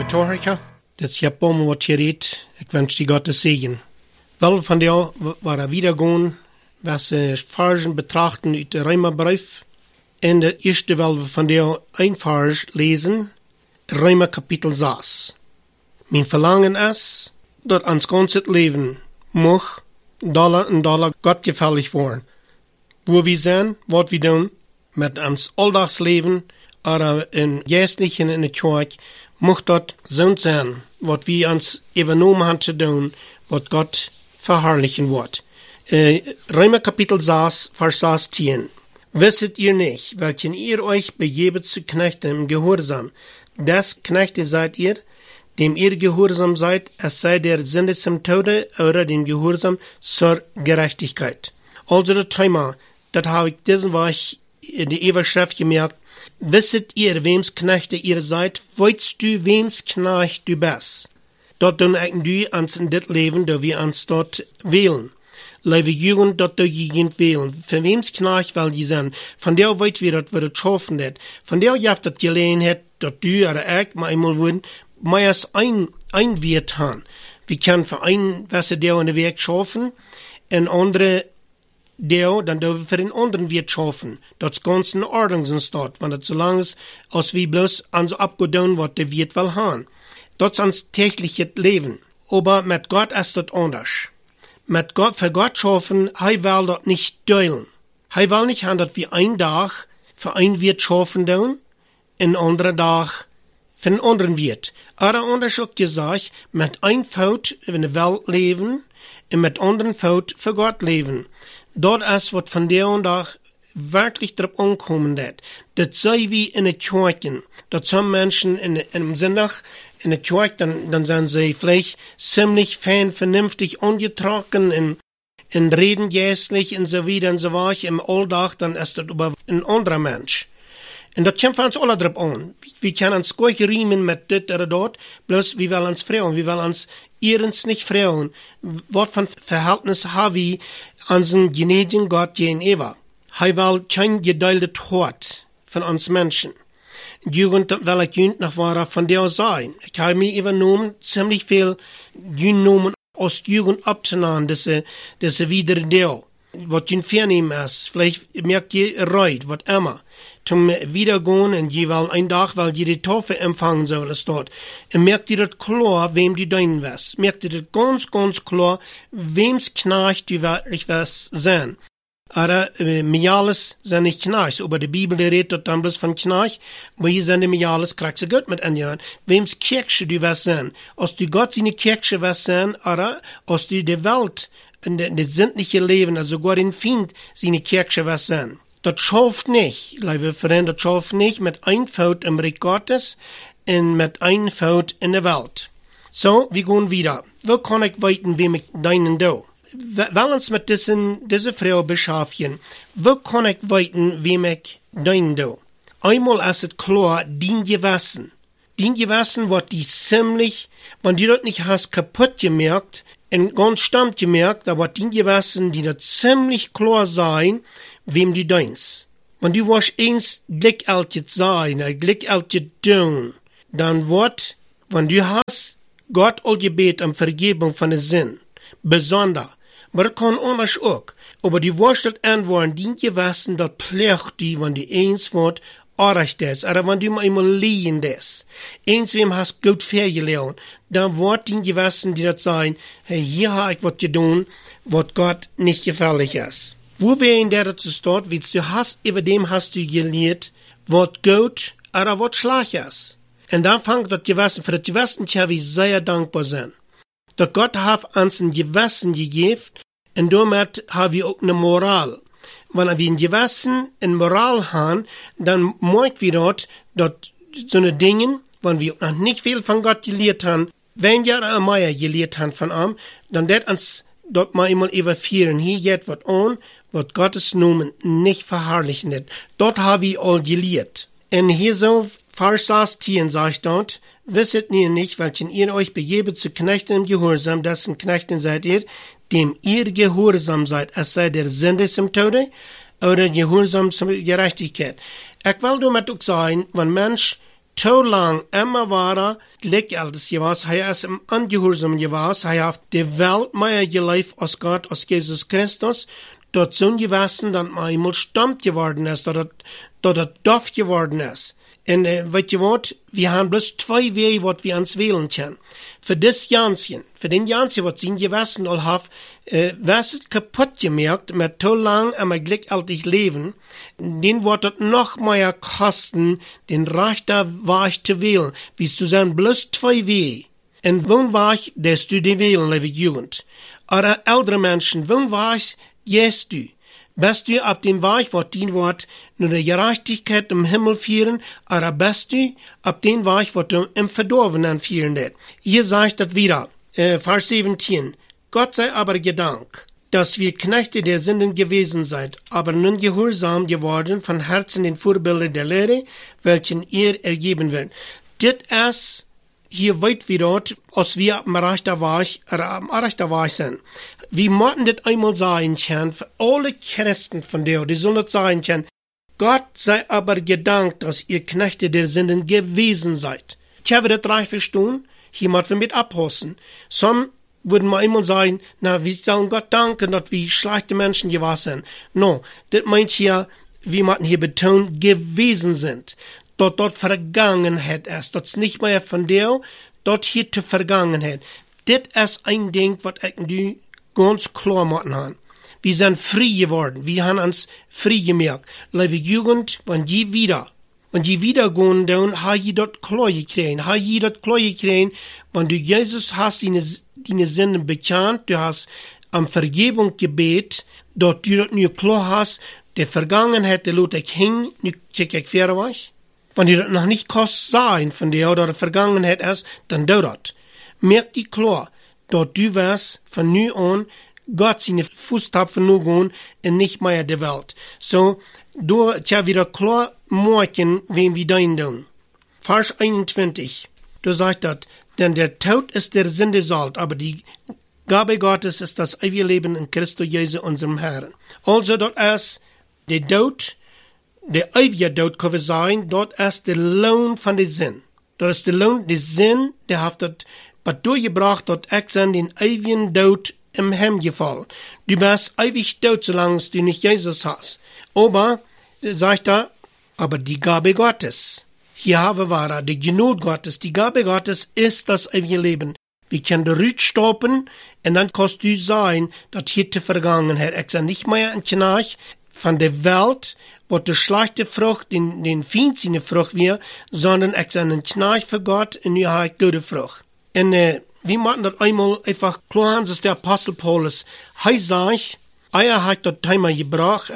Torhörer. Das ist ja Baum, was hier redet. Ich wünsche dir Gottes Segen. Weil von dir war wiedergehen, was Versen betrachten aus dem Römerbrief. In der ersten Welle von dir ein Vers lesen, Römer Kapitel 6. Mein Verlangen ist, dass ans ganze Leben mag Dollar Gott gefällig worden. Wo wir sind, was wir tun, mit ans Alldagsleben, oder in Geistlichen in der Kirche, mag dort so sein, was wir uns übernommen haben zu tun, was Gott verherrlichen wird. Römer Kapitel 6, Vers 16. Wisset ihr nicht, welchen ihr euch begebet zu Knechten im Gehorsam, das Knechte seid ihr, dem ihr gehorsam seid, es sei der Sünde zum Tode oder dem Gehorsam zur Gerechtigkeit. Also das Thema, das habe ich diesen Woche in die Überschrift gemerkt. Wisset ihr, wems Knechte ihr seid, weißt du, wems Knecht du bist. Dort tun du ans in dit Leben, da wir ans dort wählen. Lebe Jugend, dort du Jugend wählen. Für wems Knecht will die sein. Von der weit wir dort wird schaffen hat. Von der jaft dat Gelegenheit, dort du oder ich mal einmal würden, meist ein Wirt haben. Wir können für einen, was der in der Weg schaffen, und andere der, dann dürfen wir für den anderen Wirt schaffen. Das ganz in Ordnung ist dort, wenn das so lang ist, als wie bloß ans abgedown, was der Wirt will haben. Das ist ans tägliche Leben. Aber mit Gott ist das anders. Mit Gott, für Gott schaffen, er will das nicht teilen. Er will nicht haben, dass wir einen Tag für einen Wirt schaffen tun, einen anderen Tag für einen anderen Wirt. Aber anders auch gesagt, mit einem Fout in der Welt leben und mit anderen Fout für Gott leben. Dort ist, was von der und da wirklich drauf ankommen wird. Das sei wie in den Kirchen. Dort sind Menschen im Sonntag in der Kirche, dann sind sie vielleicht ziemlich vernünftig angetrocken in Reden geistlich und so wieder und so weiter. Im Alltag, dann ist das über ein anderer Mensch. Und das kommt für uns alle drauf an. Wir können uns gut riemen mit dit oder dort, bloß wir wollen uns fragen, wir wollen uns ihrens nicht fragen. Was für ein Verhältnis haben wir an den gnädigen Gott gegenüber? Er will kein gedeiltes Hort von uns Menschen. Jugend will ich Jugend nach wahrer von der sein. Ich habe mir übernommen, ziemlich viel genommen aus Jugend abzunehmen, diese wieder der. Was Jugend vernehmen ist, vielleicht merkt ihr reut, was immer. Zum Wiedergehen und jeweils ein Tag, weil ihr die Taufe empfangen soll, ist dort. Und merkt ihr das klar, wem die deinen was. Merkt ihr das ganz klar, wem's Knecht die wirklich was sein. Aber mir alles sind nicht Knecht. Aber die Bibel redet dann bloß von Knecht, aber hier sind die mir alles kriegst du Gott mit anjahren. Wem's Kirche die was sein. Aus die Gott seine Kirche was sein, oder aus die Welt, in das sämtliche Leben, also Gott in Feind seine Kirche was sein. Das schafft nicht, liebe Freunde, das schafft nicht mit ein Fout im Reich Gottes und mit ein Fout in der Welt. So, wir gehen wieder. Wo kann ich weiten, wem ich deinen do? Weil uns mit dieser Frau beschaffen, wo kann ich weiten, wem ich deinen do? Einmal ist es klar, dein Gewissen. Dein Gewissen wird die ziemlich, wenn du das nicht hast kaputt gemerkt, und ganz stammt gemerkt, aber dein Gewissen, die da ziemlich klar sein, wem du denkst. Wenn du was eins glickaltet sein, glickaltet tun, dann wird, wenn du hast, Gott all gebet um Vergebung von der Sinn. Besonders. Aber das kann anders auch. Aber die wirst das antworten, die Gewissen, das pflegt die, wenn die eins wird, recht ist, oder wenn du einmal liegen ist. Eins, wem hast gut vergelernt, dann wird die Gewissen, die das sagen, hey, hier habe ich was getan, was Gott nicht gefällig ist. Wo wir in der dazu steht, wie du hast, über dem hast du gelernt, was gut oder was schlecht ist. Und dann fängt das Gewissen, für das Gewissen kann wir sehr dankbar sein. Dass Gott hat uns ein Gewissen gegeben, und damit haben wir auch eine Moral. Wenn wir ein Gewissen, eine Moral haben, dann mögen wir dort so eine Dinge, wenn wir noch nicht viel von Gott gelehrt haben, wenn ja mehr gelehrt haben von ihm, dann wird uns dort mal einmal überführen. Hier geht was an, was Gottes Namen nicht verherrlichen wird. Dort haben wir all gelehrt. Und hier so, Vers 16 sagt dort, wisset ihr nicht, welchen ihr euch begebet zu Knechten im Gehorsam, dessen Knechten seid ihr, dem ihr gehorsam seid, es sei der Sünde zum Tode oder Gehorsam zur Gerechtigkeit. Ich will damit auch sagen, wenn Mensch zu lang immer war gleichgültig gewesen, er ist im Ungehorsam gewesen, er hat die Welt mehr gelebt als Gott, als Jesus Christus, dort so gewesen, dass man einmal stammt geworden ist, dort doof geworden ist. Und weet je wat, wir haben bloß zwei Wege, was wir uns wählen können. Für das Janschen, für den Janschen, was sie gewesen all haben, was es kaputt gemerkt, mit so lang einmal glücklich leben, den wird es noch mehr kosten, den rechten Weg zu wählen. Wie du sagen, bloß zwei Wege. Und wann war ich, dass du die wählen, liebe Jugend? Oder ältere Menschen, wann war ich, gehst du? Bist du auf dem Weg, wo dien wird, nur die Gerechtigkeit im Himmel führen, oder bist du auf dem Weg, wo du im Verdorvenen führen wird? Hier sagt das wieder, Vers 17. Gott sei aber gedankt, dass wir Knechte der Sünden gewesen seid, aber nun gehorsam geworden von Herzen den Vorbildern der Lehre, welchen ihr ergeben wird. Das ist hier weit wie dort, als wir am rechten Weg sind. Wir müssen das einmal sagen können, für alle Christen von dir, die sollen das sagen können, Gott sei aber gedankt, dass ihr Knechte der Sünden gewesen seid. Ich habe das recht verstanden, hier müssen wir mit abhossen. Some würden wir einmal sagen, na, wir sollen Gott danken, dass wir schlechte Menschen gewesen sind. No, das meint hier, wir müssen hier betonen, gewesen sind. Dort Vergangenheit ist, das nicht mehr von dir, dort hier die Vergangenheit. Das ist ein Ding, was ich dir ganz klar machen haben. Wir sind frei geworden, wir haben uns frei gemerkt. Liebe Jugend, wenn die wieder gehen, dann haben die dort klar gekriegt, wenn du Jesus hast, deine Sünden bekannt, du hast um Vergebung gebet, dort du das nur klar hast, die Vergangenheit, der Lot ich hin, nu check ich fair was. Wenn du das noch nicht kannst sein von dir oder der Vergangenheit ist, dann du das. Merk die klar, dort du wirst von nu an Gott seine Fußstapfen nur gehen und nicht mehr der Welt. So, du tja wieder klar morgen, wem wir dein tun. Vers 21, du sagst das, denn der Tod ist der Sünde Sold, aber die Gabe Gottes ist das ewige Leben in Christus Jesus, unserem Herrn. Also dort ist der Tod, der ewige Tod kann wir sagen, dort ist der Lohn von der Sinn. Dort ist der Lohn, der Sinn, der hat das, was durchgebracht, dort ist den ewigen Tod im Himmel gefallen. Du bist ewig tot, solange du nicht Jesus hast. Aber, sagt er, aber die Gabe Gottes. Hier haben wir die Gnade Gottes. Die Gabe Gottes ist das ewige Leben. Wir können da stoppen und dann kannst du sein, dass hier die Vergangenheit, ich sage nicht mehr ein Knach von der Welt, wo die schlechte Frucht, den Feind seine Frucht wir, sondern ich sage ein Knach für Gott und ihr habt gute Frucht. Und wir machen das einmal einfach klar haben, dass der Apostel Paulus, sagt, er hat das Thema gebracht,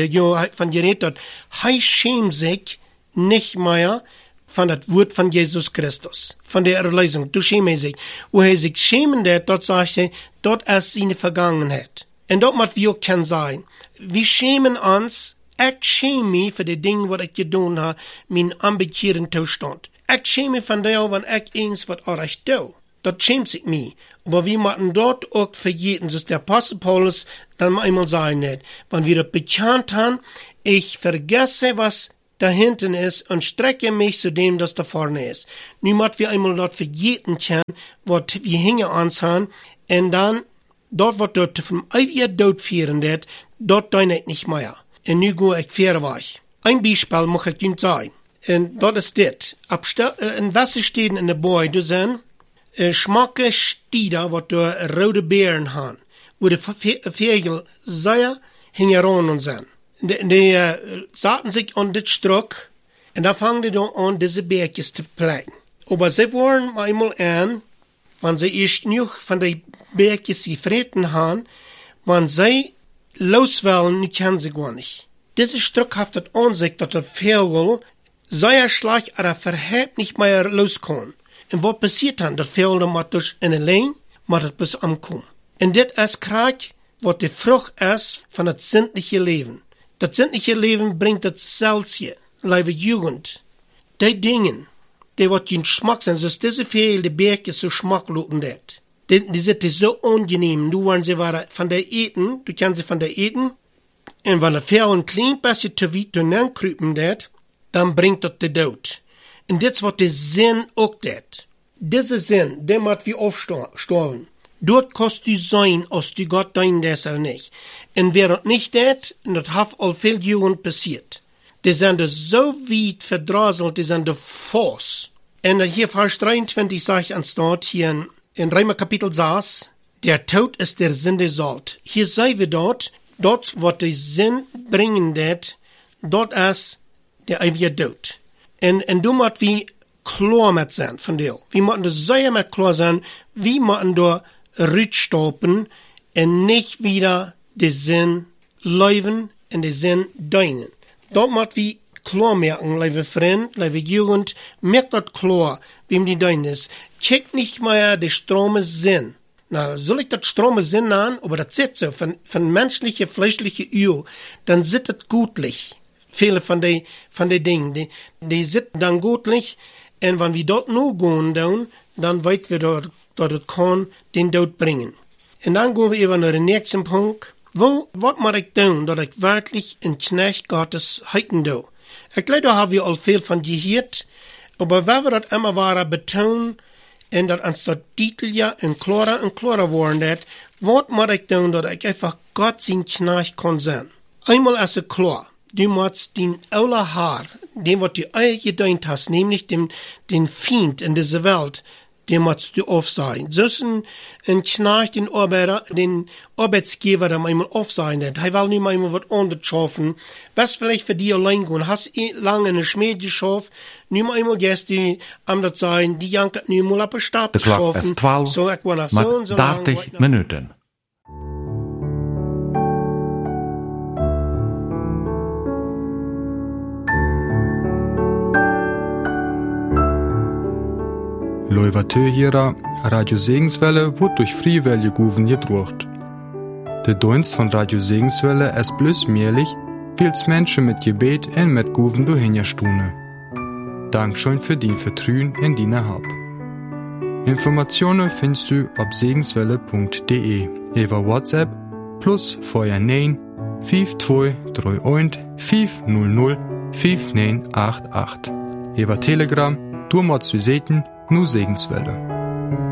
von geredet, er schämt sich nicht mehr von das Wort von Jesus Christus, von der Erlösung. Du schämst dich. Wo er sich schämen wird, dort sagt er, dort ist seine Vergangenheit. Und dort muss wir auch können sein. Wir schämen uns, ich schäme mich für die Dinge, was ich getan habe, mein unbekehrten Zustand. Ich schäme mich von der, wenn ich eins, was auch ich tue. Das schämt sich mich. Aber wir müssen dort auch vergeten, dass der Apostel Paulus dann einmal sagen wird, wenn wir das bekannt haben, ich vergesse, was da hinten ist und strecke mich zu dem, das da vorne ist. Nun müssen wir einmal dort vergeten können, was wir hinter uns haben, und dann, dort, was dort vom ewigen Tod führen wird, dort deine ich nicht mehr. Und nu gehe ich fair weg. Ein Beispiel muss ich Ihnen sagen. Und das ist das. In Wasserstädten in der Bäume, du sind, schmacke Stieder, was da rote Beeren haben, wo die Vögel sehr hingeran und sind. Die saßen sich an das Struck und da fangen die dann an, diese Bergjes zu pflegen. Aber sie wollen einmal an, wenn sie erst genug von den Bergjes gefressen haben, wenn sie loswollen, dann können sie gar nicht. Diese Struck hat das an sich, dass der Vögel sehr schlecht oder verhebt nicht mehr loskommen. Und was passiert dann? Das Vögel muss durch eine Lane, muss das bis ankommen. Und das ist gerade, was die Frucht ist von das sinnliche Leben. Das sinnliche Leben bringt das Salzje, liebe Jugend. Die Dinge, die was den Geschmack sind, so diese Vögel, die Berge so schmacklosen das. Die sind so angenehm. Du wollen sie von der eten, du kannst sie von der eten. Und wenn der Vögel ein klein bisschen zu weit krüpen das, dann bringt das den Tod. Und das wird der Sinn auch das. Diese Sinn, der muss wie aufstorben. Dort kannst du sein, als du Gott dein das nicht. Und wer das nicht das, das hat all viel Jugend passiert. Die sind so weit verdraselt, die sind falsch. Und hier Vers 23 sagt anstatt hier in Römer Kapitel 6, der Tod ist der Sünde Sold. Hier sagen wir dort wird der Sinn bringen, dort ist der ewige Tod. Und du musst wie klar mit sein von dir. Wir müssen sehr mit klar sein, wir müssen da rückstoppen und nicht wieder den Sinn leben und den Sinn deinen. Dort muss wir klar merken, liebe Freund, liebe Jugend, merkt das klar, wem die dein ist. Check nicht mehr den Strome Sinn. Na, soll ich das Strome Sinn an, aber das sitzt so, von menschliche, fleischliche Uhr, dann sitzt das gutlich. Viele von den Dingen, die sitzen dann gutlich, und wenn wir dort nur gehen, dann weit wir dort kann den Tod bringen. Und dann gehen wir über nach dem nächsten Punkt. Was muss ich tun, dass ich wirklich in Knecht Gottes halten do? Ich glaube, da haben wir all viel von gehört, aber wenn wir das immer weiter betonen, und dat anstatt deutlicher und klarer worden dat, wat moet ik doen dat ik einfach Gott sein Knecht kann sein? Einmal ist es klar, du musst den alle Haar, dem was du eigentlich gedient hast, nämlich den Feind in dieser Welt, dem musst du aufsehen. So ist ein Knecht, den Arbeitsgeber, der einmal aufsehen hat. Er will nicht mal einmal was anderes schaffen. Was vielleicht für dich allein gehen. Hast lange in der Schmiede geschafft, nicht mal einmal gehst du am das sein, die jankert nicht mal auf den Stab geschaffen. De klok is 12, so, ik wil so 30 Minuten. Leuvatö-Hierer, Radio Segenswelle wird durch Friewelle Guven gedruckt. Der Dienst von Radio Segenswelle ist bloß mährlich, weil's Menschen mit Gebet und mit Guven durchhinjastune. Dankeschön für dein Vertrauen in deine Hab. Informationen findest du auf segenswelle.de über WhatsApp plus vorher 9 5231 500 5988. Über Telegram, du musst du sehen, nur Segenswelle.